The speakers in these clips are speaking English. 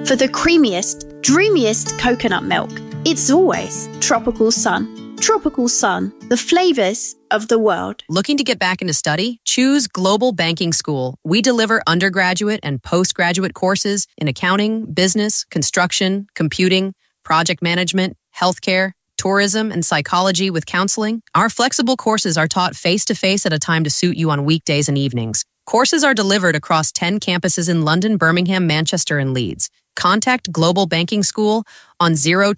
For the creamiest, dreamiest coconut milk, it's always Tropical Sun. Tropical Sun, the flavors of the world. Looking to get back into study? Choose Global Banking School. We deliver undergraduate and postgraduate courses in accounting, business, construction, computing, project management, healthcare, tourism, and psychology with counseling. Our flexible courses are taught face-to-face at a time to suit you on weekdays and evenings. Courses are delivered across 10 campuses in London, Birmingham, Manchester, and Leeds. Contact Global Banking School on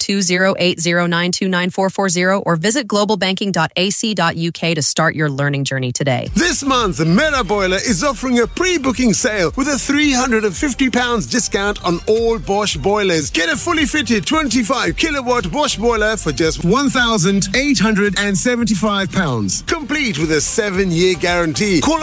02080929440 or visit globalbanking.ac.uk to start your learning journey today. This month, Meta Boiler is offering a pre-booking sale with a £350 discount on all Bosch boilers. Get a fully fitted 25 kilowatt Bosch boiler for just £1,875. Complete with a 7-year guarantee. Call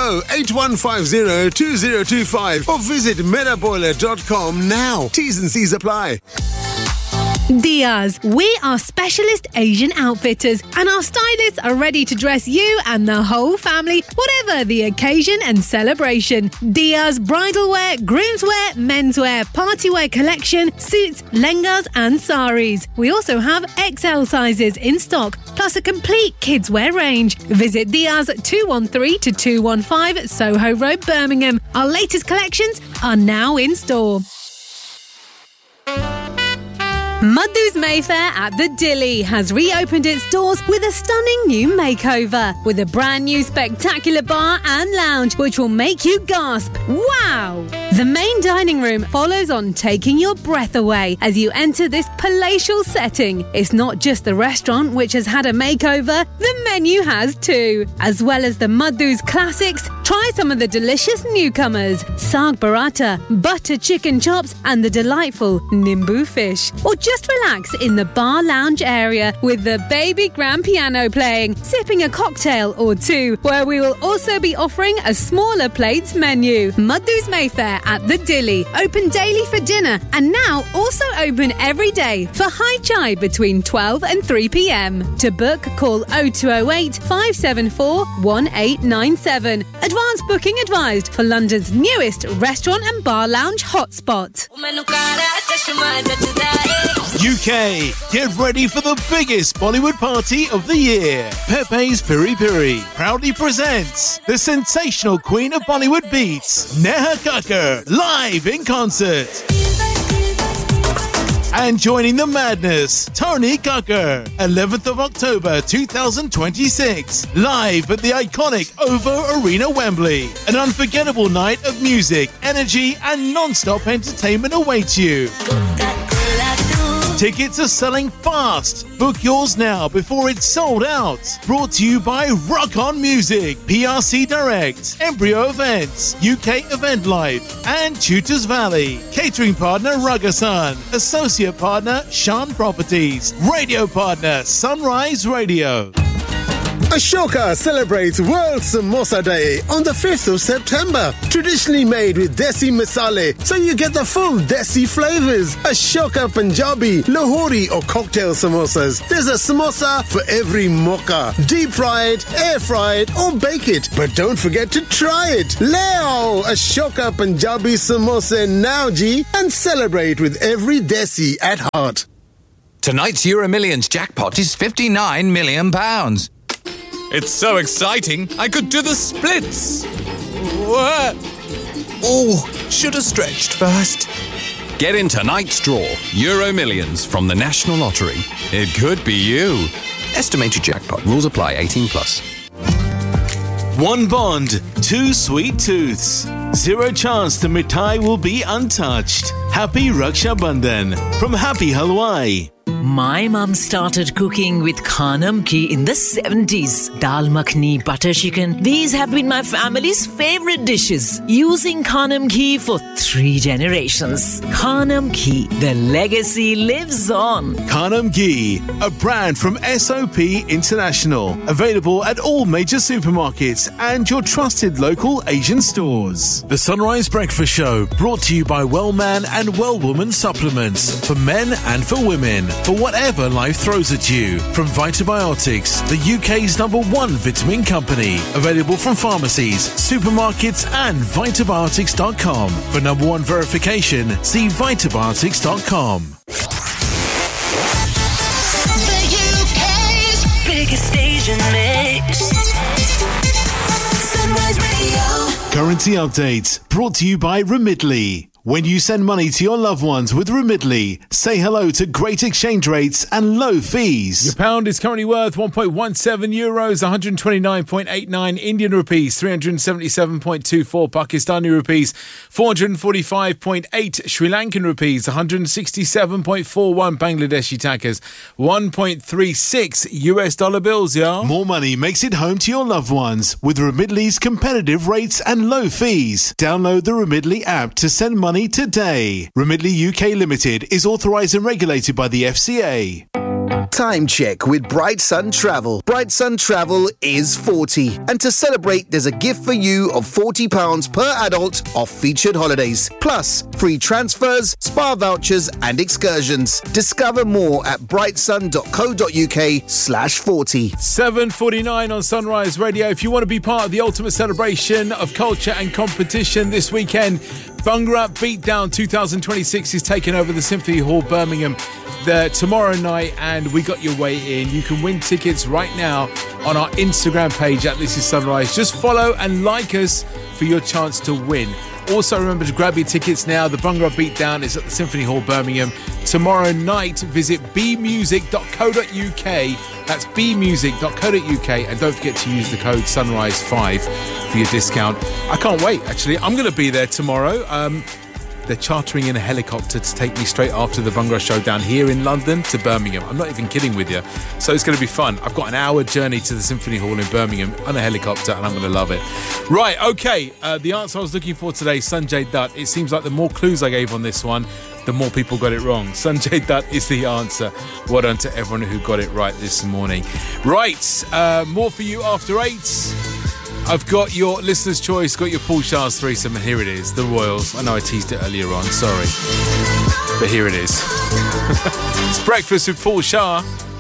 020-8150-2025 or visit metaboiler.com now. T's and C's apply. Diaz, we are specialist Asian outfitters and our stylists are ready to dress you and the whole family, whatever the occasion and celebration. Diaz bridal wear, groom's wear, menswear, party wear collection, suits, lehengas and saris. We also have XL sizes in stock, plus a complete kids wear range. Visit Diaz 213 to 215 Soho Road, Birmingham. Our latest collections are now in store. Madhu's Mayfair at the Dilly has reopened its doors with a stunning new makeover, with a brand new spectacular bar and lounge which will make you gasp. Wow! The main dining room follows on, taking your breath away as you enter this palatial setting. It's not just the restaurant which has had a makeover, the menu has too. As well as the Madhu's classics, try some of the delicious newcomers, Saag Paratha, butter chicken chops and the delightful Nimbu fish. Or just relax in the bar lounge area with the baby grand piano playing, sipping a cocktail or two, where we will also be offering a smaller plates menu. Madhu's Mayfair at the Dilly, open daily for dinner and now also open every day for high chai between 12 and 3 p.m. To book, call 0208 574 1897. Advance booking advised for London's newest restaurant and bar lounge hotspot. UK, get ready for the biggest Bollywood party of the year. Pepe's Piri Piri proudly presents the sensational queen of Bollywood beats, Neha Kakkar, live in concert. And joining the madness, Tony Kakkar, 11th of October 2026, live at the iconic OVO Arena, Wembley. An unforgettable night of music, energy and non-stop entertainment awaits you. Tickets are selling fast. Book yours now before it's sold out. Brought to you by Rock On Music, PRC Direct, Embryo Events, UK Event Life, and Tutors Valley. Catering partner Rugasan. Associate partner Shan Properties. Radio partner Sunrise Radio. Ashoka celebrates World Samosa Day on the 5th of September. Traditionally made with Desi masale, so you get the full Desi flavors. Ashoka Punjabi, Lahori or cocktail samosas. There's a samosa for every mocha. Deep fried, air fried or bake it. But don't forget to try it. Leo Ashoka Punjabi samosa now ji, and celebrate with every Desi at heart. Tonight's Euro Millions jackpot is £59 million. It's so exciting, I could do the splits. What? Oh, should have stretched first. Get in tonight's draw, Euro Millions from the National Lottery. It could be you. Estimated jackpot. Rules apply. 18 plus. One bond, two sweet tooths. Zero chance the mithai will be untouched. Happy Raksha Bandhan from Happy Halwai. My mum started cooking with Khanam ghee in the 70s. Dal makhni, butter chicken. These have been my family's favorite dishes. Using Khanam ghee for 3 generations. Khanam ghee, the legacy lives on. Khanam ghee, a brand from SOP International. Available at all major supermarkets and your trusted local Asian stores. The Sunrise Breakfast Show, brought to you by Wellman and Wellwoman Supplements for men and for women. For for whatever life throws at you. From Vitabiotics, the UK's #1 vitamin company. Available from pharmacies, supermarkets and Vitabiotics.com. For #1 verification, see Vitabiotics.com. The UK's biggest station mix. Sunrise Radio. Currency updates brought to you by Remitly. When you send money to your loved ones with Remitly, say hello to great exchange rates and low fees. Your pound is currently worth 1.17 euros, 129.89 Indian rupees, 377.24 Pakistani rupees, 445.8 Sri Lankan rupees, 167.41 Bangladeshi takas, 1.36 US dollar bills, y'all. More money makes it home to your loved ones with Remitly's competitive rates and low fees. Download the Remitly app to send money today. Remitly UK Limited is authorised and regulated by the FCA. Time check with Bright Sun Travel. Bright Sun Travel is 40. And to celebrate, there's a gift for you of £40 per adult off featured holidays. Plus, free transfers, spa vouchers and excursions. Discover more at brightsun.co.uk/40. 7:49 on Sunrise Radio. If you want to be part of the ultimate celebration of culture and competition this weekend, Bhangra Beatdown 2026 is taking over the Symphony Hall, Birmingham, tomorrow night, and we got your way in. You can win tickets right now on our Instagram page at This Is Sunrise. Just follow and like us for your chance to win. Also, remember to grab your tickets now. The Bhangra Beatdown is at the Symphony Hall, Birmingham. Tomorrow night, visit bmusic.co.uk. That's bmusic.co.uk. And don't forget to use the code SUNRISE5 for your discount. I can't wait, actually. I'm going to be there tomorrow. They're chartering in a helicopter to take me straight after the Bhangra show down here in London to Birmingham. I'm not even kidding with you. So it's going to be fun. I've got an hour journey to the Symphony Hall in Birmingham on a helicopter, and I'm going to love it. Right, okay. The answer I was looking for today, Sanjay Dutt. It seems like the more clues I gave on this one, the more people got it wrong. Sanjay Dutt is the answer. Well done to everyone who got it right this morning. Right, more for you after 8. I've got your listener's choice, got your Paul Shah's threesome, and here it is, the Royals. I know I teased it earlier on, sorry. But here it is. It's Breakfast with Paul Shah.